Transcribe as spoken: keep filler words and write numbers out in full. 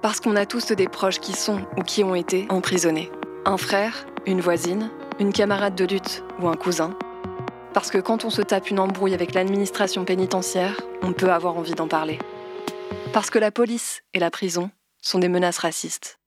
Parce qu'on a tous des proches qui sont ou qui ont été emprisonnés. Un frère, une voisine, une camarade de lutte ou un cousin. Parce que quand on se tape une embrouille avec l'administration pénitentiaire, on peut avoir envie d'en parler. Parce que la police et la prison sont des menaces racistes.